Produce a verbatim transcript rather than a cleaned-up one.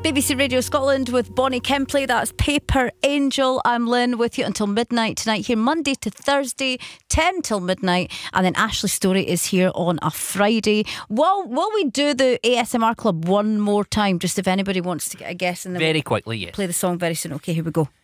B B C Radio Scotland with Bonnie Kempley. That's Paper Angel. I'm Lynn with you until midnight tonight, here Monday to Thursday, ten till midnight. And then Ashley Story is here on a Friday. While, while we do the A S M R Club one more time, just if anybody wants to get a guess, and then Very we'll quickly, yes. play the song very soon. Okay, here we go.